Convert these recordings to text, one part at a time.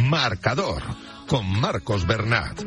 Marcador, con Marcos Bernat.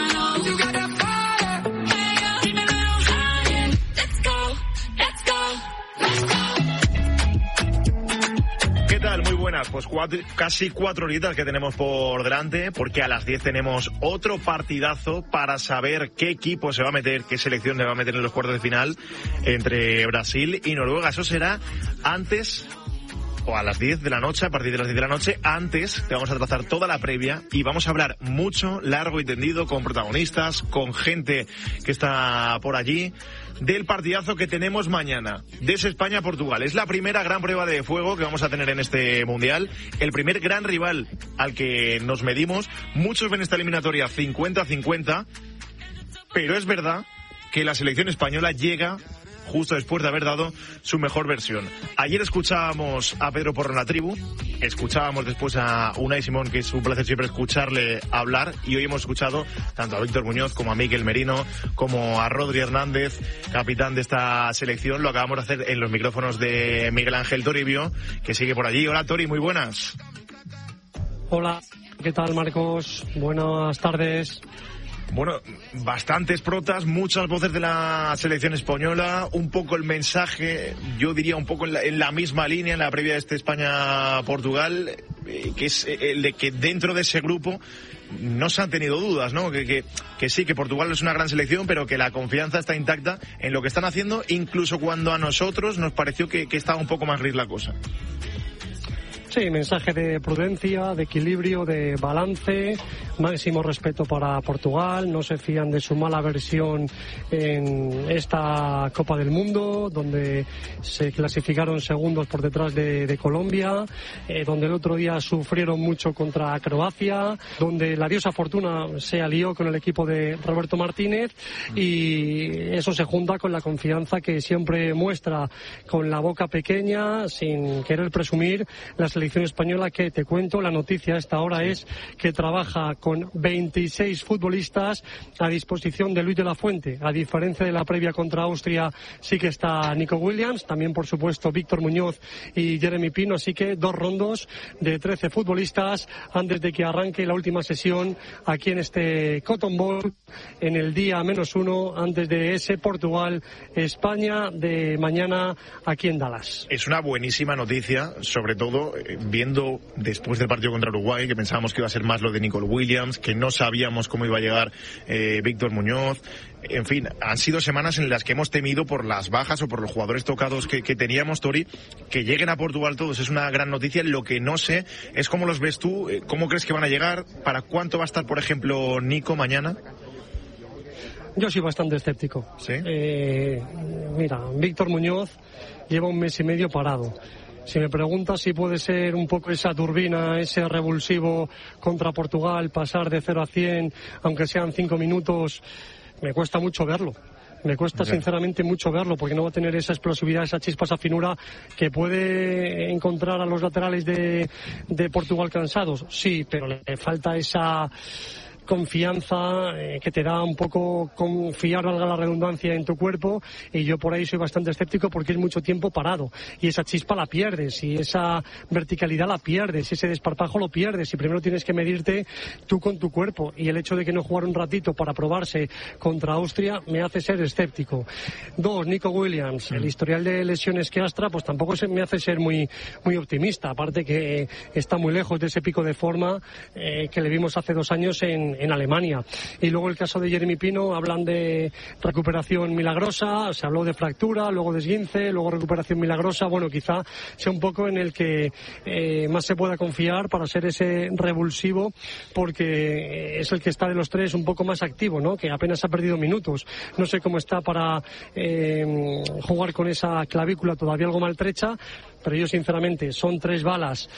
¿Qué tal? Muy buenas. Pues casi 4 horitas que tenemos por delante, porque a las 10 tenemos otro partidazo para saber qué equipo se va a meter, qué selección se va a meter en los cuartos de final entre Brasil y Noruega. Eso será antes, o a las 10 de la noche, a partir de las 10 de la noche. Antes te vamos a trazar toda la previa y vamos a hablar mucho, largo y tendido, con protagonistas, con gente que está por allí, del partidazo que tenemos mañana, de ese España-Portugal. Es la primera gran prueba de fuego que vamos a tener en este Mundial, el primer gran rival al que nos medimos. Muchos ven esta eliminatoria 50-50, pero es verdad que la selección española llega justo después de haber dado su mejor versión. Ayer escuchábamos a Pedro Porro en la tribu, escuchábamos después a Unai Simón, que es un placer siempre escucharle hablar, y hoy hemos escuchado tanto a Víctor Muñoz como a Mikel Merino, como a Rodri Hernández, capitán de esta selección. Lo acabamos de hacer en los micrófonos de Miguel Ángel Toribio, que sigue por allí. Hola Tori, muy buenas. Hola, ¿qué tal Marcos? Buenas tardes. Bueno, bastantes protas, muchas voces de la selección española, un poco el mensaje, yo diría un poco en la misma línea, en la previa de este España-Portugal, que es el de que dentro de ese grupo no se han tenido dudas, ¿no? Que sí, que Portugal es una gran selección, pero que la confianza está intacta en lo que están haciendo, incluso cuando a nosotros nos pareció que estaba un poco más gris la cosa. Sí, mensaje de prudencia, de equilibrio, de balance, máximo respeto para Portugal. No se fían de su mala versión en esta Copa del Mundo, donde se clasificaron segundos por detrás de Colombia, donde el otro día sufrieron mucho contra Croacia, donde la diosa Fortuna se alió con el equipo de Roberto Martínez, y eso se junta con la confianza que siempre muestra con la boca pequeña, sin querer presumir, la selección española, que te cuento, la noticia a esta hora es que trabaja con 26 futbolistas a disposición de Luis de la Fuente. A diferencia de la previa contra Austria, sí que está Nico Williams, también por supuesto Víctor Muñoz y Jeremy Pino, así que 2 rondos de 13 futbolistas antes de que arranque la última sesión aquí en este Cotton Bowl, en el día -1 antes de ese Portugal-España de mañana aquí en Dallas. Es una buenísima noticia, sobre todo viendo después del partido contra Uruguay, que pensábamos que iba a ser más lo de Nicole Williams, que no sabíamos cómo iba a llegar Víctor Muñoz. En fin, han sido semanas en las que hemos temido por las bajas o por los jugadores tocados que teníamos, Tori. Que lleguen a Portugal todos es una gran noticia. Lo que no sé es cómo los ves tú, cómo crees que van a llegar, para cuánto va a estar, por ejemplo, Nico mañana. Yo soy bastante escéptico. ¿Sí? Mira, Víctor Muñoz lleva 1 mes y medio parado. Si me preguntas si puede ser un poco esa turbina, ese revulsivo contra Portugal, pasar de 0 a 100, aunque sean 5 minutos, me cuesta mucho verlo. Me cuesta sinceramente mucho verlo, porque no va a tener esa explosividad, esa chispa, esa finura que puede encontrar a los laterales de Portugal cansados. Sí, pero le falta esa confianza que te da un poco confiar, valga la redundancia, en tu cuerpo, y yo por ahí soy bastante escéptico, porque es mucho tiempo parado y esa chispa la pierdes, y esa verticalidad la pierdes, ese desparpajo lo pierdes, y primero tienes que medirte tú con tu cuerpo, y el hecho de que no jugara un ratito para probarse contra Austria me hace ser escéptico. 2, Nico Williams, el historial de lesiones que astra pues tampoco me hace ser muy optimista, aparte que está muy lejos de ese pico de forma que le vimos hace 2 años en Alemania. Y luego el caso de Jeremy Pino, hablan de recuperación milagrosa, se habló de fractura, luego de esguince, luego recuperación milagrosa. Bueno, quizá sea un poco en el que más se pueda confiar para ser ese revulsivo, porque es el que está de los 3 un poco más activo, ¿no? Que apenas ha perdido minutos. No sé cómo está para jugar con esa clavícula todavía algo maltrecha, pero yo sinceramente son 3 balas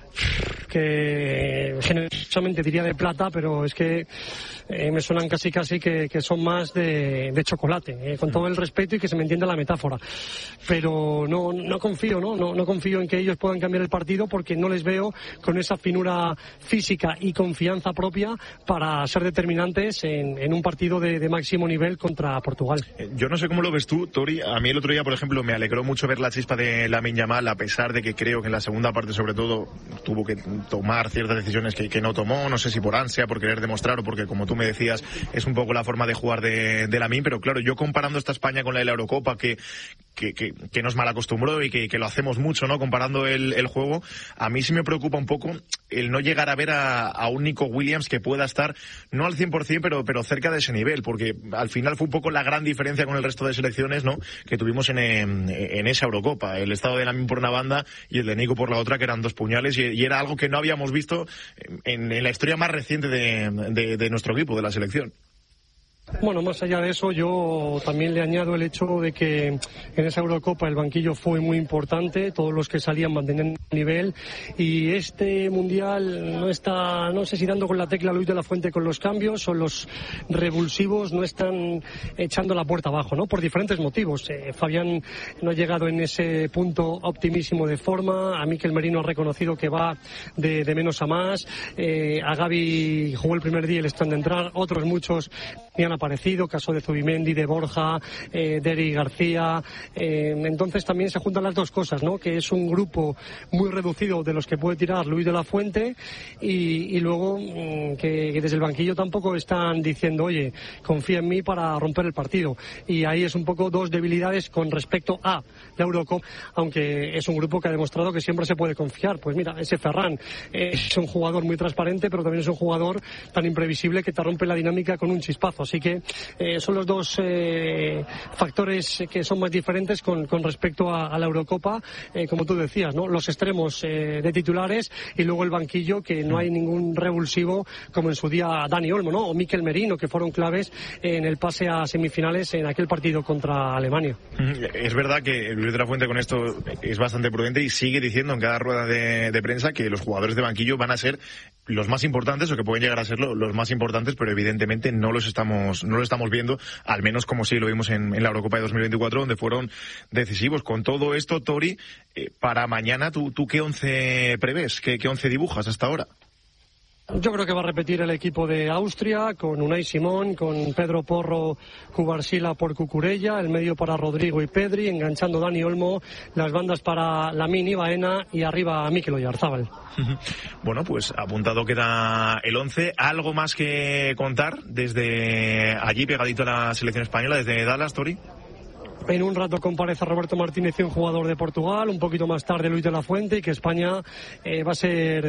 que generosamente diría de plata, pero es que me suenan casi que son más de chocolate, con todo el respeto y que se me entienda la metáfora, pero no confío, no confío en que ellos puedan cambiar el partido, porque no les veo con esa finura física y confianza propia para ser determinantes en un partido de máximo nivel contra Portugal. Yo no sé cómo lo ves tú, Tori. A mí el otro día, por ejemplo, me alegró mucho ver la chispa de Lamine Yamal, a pesar de que creo que en la segunda parte, sobre todo, tuvo que tomar ciertas decisiones que no tomó, no sé si por ansia, por querer demostrar o porque, como tú me decías, es un poco la forma de jugar de Lamine, pero claro, yo comparando esta España con la de la Eurocopa, que nos malacostumbró y que lo hacemos mucho, ¿no? Comparando el juego, a mí sí me preocupa un poco el no llegar a ver a un Nico Williams que pueda estar, no al 100%, pero cerca de ese nivel, porque al final fue un poco la gran diferencia con el resto de selecciones, ¿no? Que tuvimos en esa Eurocopa, el estado de Lamine por una banda y el de Nico por la otra, que eran dos puñales, y era algo que no habíamos visto en la historia más reciente de nuestro equipo, de la selección. Bueno, más allá de eso, yo también le añado el hecho de que en esa Eurocopa el banquillo fue muy importante, todos los que salían mantenían nivel, y este Mundial no sé si dando con la tecla Luis de la Fuente con los cambios, o los revulsivos no están echando la puerta abajo, ¿no? Por diferentes motivos. Fabián no ha llegado en ese punto optimísimo de forma, a Mikel Merino ha reconocido que va de menos a más, a Gavi jugó el primer día y le están de entrar, otros muchos ni han aparecido, caso de Zubimendi, de Borja, de Eric García, entonces también se juntan las dos cosas, ¿no? Que es un grupo muy reducido de los que puede tirar Luis de la Fuente y luego que desde el banquillo tampoco están diciendo, oye, confía en mí para romper el partido, y ahí es un poco dos debilidades con respecto a la Eurocopa, aunque es un grupo que ha demostrado que siempre se puede confiar. Pues mira, ese Ferran es un jugador muy transparente, pero también es un jugador tan imprevisible que te rompe la dinámica con un chispazo, así que son los dos factores que son más diferentes con respecto a la Eurocopa, como tú decías, ¿no? Los extremos de titulares y luego el banquillo, que no hay ningún revulsivo como en su día Dani Olmo, ¿no? O Mikel Merino, que fueron claves en el pase a semifinales en aquel partido contra Alemania. Es verdad que Luis de la Fuente con esto es bastante prudente y sigue diciendo en cada rueda de prensa que los jugadores de banquillo van a ser los más importantes, o que pueden llegar a ser los más importantes, pero evidentemente no lo estamos viendo, al menos como sí lo vimos en la Eurocopa de 2024, donde fueron decisivos. Con todo esto, Tori, para mañana, ¿tú qué 11 prevés? ¿Qué 11 dibujas hasta ahora? Yo creo que va a repetir el equipo de Austria, con Unai Simón, con Pedro Porro, Cubarsila por Cucurella, el medio para Rodrigo y Pedri, enganchando Dani Olmo, las bandas para Lamine y Baena, y arriba Mikel Oyarzábal. Bueno, pues apuntado queda el 11. ¿Algo más que contar desde allí, pegadito a la selección española, desde Dallas, Tori? En un rato comparece Roberto Martínez, un jugador de Portugal, un poquito más tarde Luis de la Fuente, y que España va a ser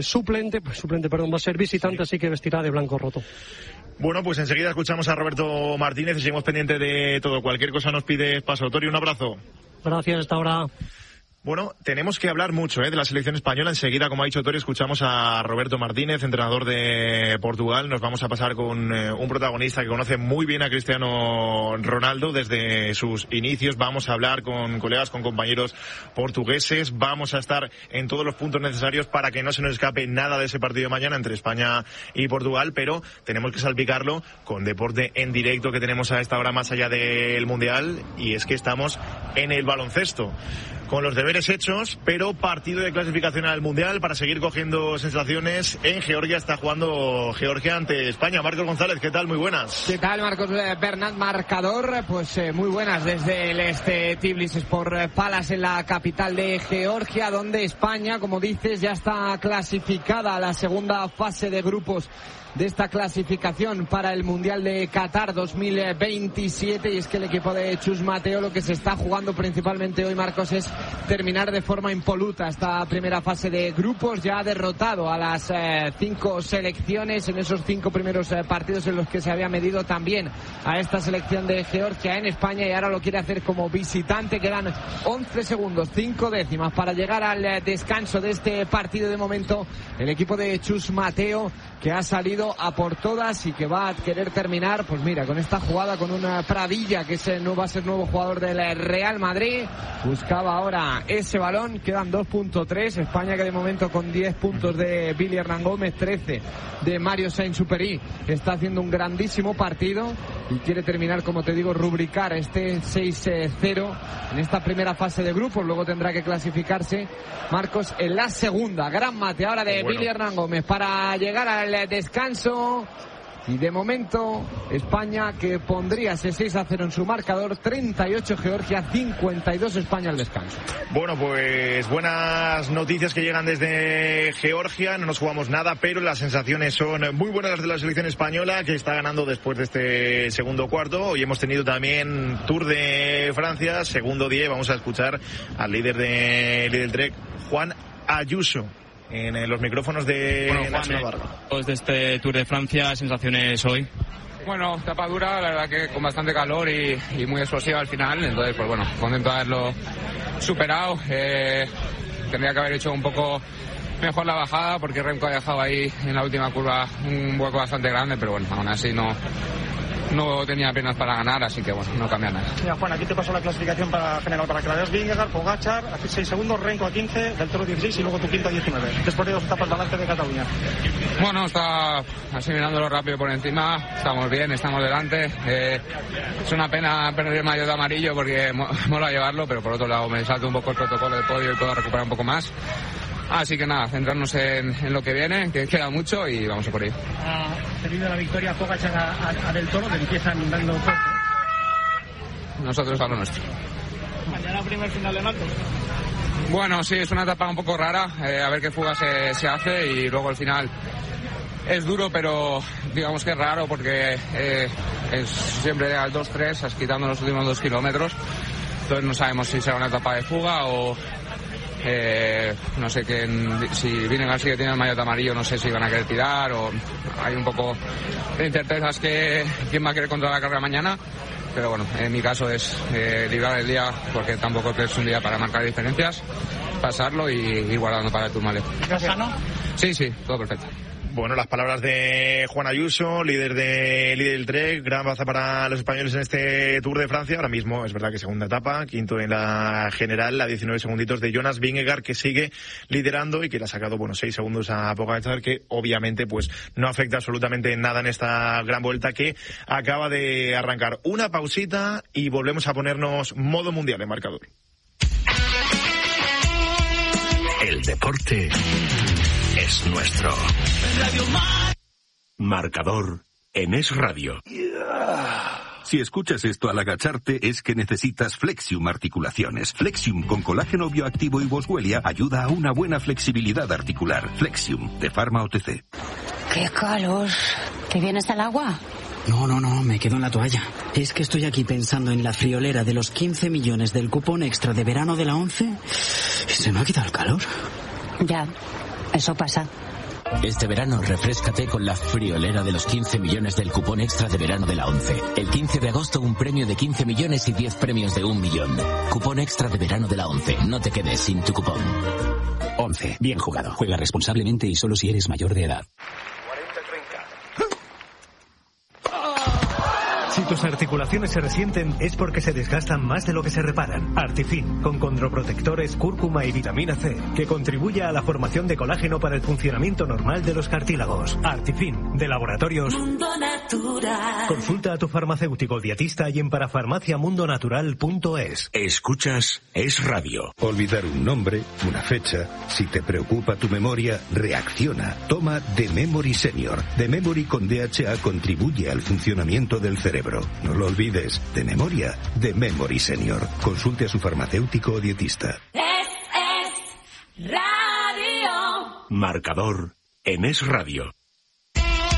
va a ser visitante, así que vestirá de blanco roto. Bueno, pues enseguida escuchamos a Roberto Martínez y seguimos pendientes de todo. Cualquier cosa nos pides paso. Tori, un abrazo. Gracias, hasta ahora. Bueno, tenemos que hablar mucho de la selección española. Enseguida, como ha dicho Tori, escuchamos a Roberto Martínez, entrenador de Portugal. Nos vamos a pasar con un protagonista que conoce muy bien a Cristiano Ronaldo desde sus inicios. Vamos a hablar con colegas, con compañeros portugueses. Vamos a estar en todos los puntos necesarios para que no se nos escape nada de ese partido de mañana entre España y Portugal, pero tenemos que salpicarlo con deporte en directo que tenemos a esta hora más allá del Mundial, y es que estamos en el baloncesto. Con los deberes hechos, pero partido de clasificación al Mundial para seguir cogiendo sensaciones. En Georgia está jugando Georgia ante España. Marcos González, ¿qué tal? Muy buenas. ¿Qué tal, Marcos Bernat? Marcador, pues muy buenas desde el Tbilisi Sport Palace en la capital de Georgia, donde España, como dices, ya está clasificada a la segunda fase de grupos de esta clasificación para el Mundial de Qatar 2027, y es que el equipo de Chus Mateo lo que se está jugando principalmente hoy, Marcos, es terminar de forma impoluta esta primera fase de grupos. Ya ha derrotado a las 5 selecciones en esos 5 primeros partidos en los que se había medido también a esta selección de Georgia en España, y ahora lo quiere hacer como visitante. Quedan 11 segundos, 5 décimas para llegar al descanso de este partido. De momento el equipo de Chus Mateo, que ha salido a por todas y que va a querer terminar, pues mira, con esta jugada con una Pradilla, que va a ser nuevo jugador del Real Madrid. Buscaba ahora ese balón. Quedan 2.3. España, que de momento con 10 puntos de Billy Hernán Gómez, 13 de Mario Sainz-Supéry, está haciendo un grandísimo partido y quiere terminar, como te digo, rubricar este 6-0 en esta primera fase de grupos. Luego tendrá que clasificarse, Marcos, en la segunda. Gran mate ahora de Billy Hernán Gómez para llegar al descanso. Y de momento, España que pondría ese 6-0 en su marcador, 38 Georgia, 52 España al descanso. Bueno, pues buenas noticias que llegan desde Georgia. No nos jugamos nada, pero las sensaciones son muy buenas las de la selección española, que está ganando después de este segundo cuarto. Hoy hemos tenido también Tour de Francia, segundo día. Vamos a escuchar al líder del Trek, Juan Ayuso, en los micrófonos de Nacho Navarro. De este Tour de Francia, sensaciones hoy. Bueno, etapa dura, la verdad que con bastante calor y muy explosiva al final, entonces pues bueno, contento de haberlo superado. Tendría que haber hecho un poco mejor la bajada porque Remco ha dejado ahí en la última curva un hueco bastante grande, pero bueno, aún así no tenía apenas para ganar, así que bueno, no cambia nada. Mira, Juan, aquí te paso la clasificación general para que la veas. Vingegaard, Pogačar, a 6 segundos, Renko a 15, Del Toro 16 y luego tu quinto a 19. Después de 2 etapas delante de Cataluña. Bueno, está asimilándolo rápido por encima, estamos bien, estamos delante. Es una pena perder el maillot de amarillo porque mola llevarlo, pero por otro lado me salto un poco el protocolo de podio y puedo recuperar un poco más. Así que nada, centrarnos en lo que viene, que queda mucho y vamos a por ahí. Ha cedido la victoria Pogačar a Del Toro, le empiezan dando fuerte. Nosotros a lo nuestro. Mañana primer final de Nato. Bueno, sí, es una etapa un poco rara, a ver qué fuga se hace y luego al final es duro, pero digamos que es raro porque es siempre al 2-3, quitando los últimos 2 kilómetros, entonces no sabemos si será una etapa de fuga o... no sé si Vingegaard sí que tiene el maillot amarillo, no sé si van a querer tirar o hay un poco de incertezas que quién va a querer controlar la carrera mañana, pero bueno, en mi caso es librar el día porque tampoco es un día para marcar diferencias, pasarlo y ir guardando para el Tourmalet. ¿Gracias, no? Sí, todo perfecto. Bueno, las palabras de Juan Ayuso, líder del Trek, gran baza para los españoles en este Tour de Francia. Ahora mismo es verdad que segunda etapa, quinto en la general, a 19 segunditos de Jonas Vingegaard, que sigue liderando y que le ha sacado 6 segundos a Pogačar, que obviamente pues no afecta absolutamente nada en esta gran vuelta que acaba de arrancar. Una pausita y volvemos a ponernos modo mundial en marcador. El deporte es nuestro. Marcador en Es Radio. Si escuchas esto al agacharte es que necesitas Flexium Articulaciones. Flexium con colágeno bioactivo y boswellia ayuda a una buena flexibilidad articular. Flexium de Pharma OTC. ¡Qué calor! ¿Te vienes al agua? No, me quedo en la toalla. Es que estoy aquí pensando en la friolera de los 15 millones del cupón extra de verano de la 11 y se me ha quitado el calor. Ya, eso pasa. Este verano refréscate con la friolera de los 15 millones del cupón extra de verano de la 11. El 15 de agosto un premio de 15 millones y 10 premios de 1 millón. Cupón extra de verano de la 11. No te quedes sin tu cupón. 11. Bien jugado. Juega responsablemente y solo si eres mayor de edad. Si tus articulaciones se resienten es porque se desgastan más de lo que se reparan. Artifin, con condroprotectores, cúrcuma y vitamina C, que contribuye a la formación de colágeno para el funcionamiento normal de los cartílagos. Artifin, de Laboratorios Mundo Natural. Consulta a tu farmacéutico dietista y en parafarmaciamundonatural.es. Escuchas Es Radio. Olvidar un nombre, una fecha. Si te preocupa tu memoria, reacciona. Toma The Memory Senior. The Memory con DHA contribuye al funcionamiento del cerebro. No lo olvides, de memoria, The Memory Senior. Consulte a su farmacéutico o dietista. Es Radio. Marcador en Es Radio.